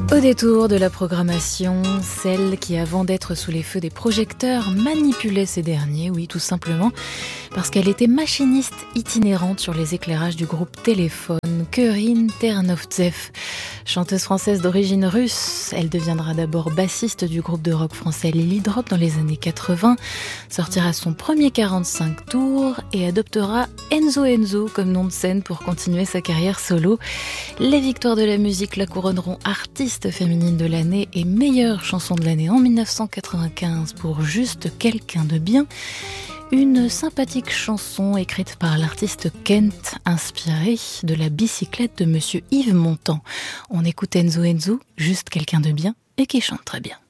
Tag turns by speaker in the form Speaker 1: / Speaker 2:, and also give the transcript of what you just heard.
Speaker 1: Au détour de la programmation, celle qui, avant d'être sous les feux des projecteurs, manipulait ces derniers, oui, tout simplement, parce qu'elle était machiniste itinérante sur les éclairages du groupe Téléphone, Corinne Ternovtsev. Chanteuse française d'origine russe, elle deviendra d'abord bassiste du groupe de rock français Lily Drop dans les années 80, sortira son premier 45 tours et adoptera Enzo Enzo comme nom de scène pour continuer sa carrière solo. Les victoires de la musique la couronneront artiste féminine de l'année et meilleure chanson de l'année en 1995 pour Juste quelqu'un de bien. Une sympathique chanson écrite par l'artiste Kent, inspirée de la bicyclette de Monsieur Yves Montand. On écoute Enzo Enzo, Juste quelqu'un de bien, et qui chante très bien.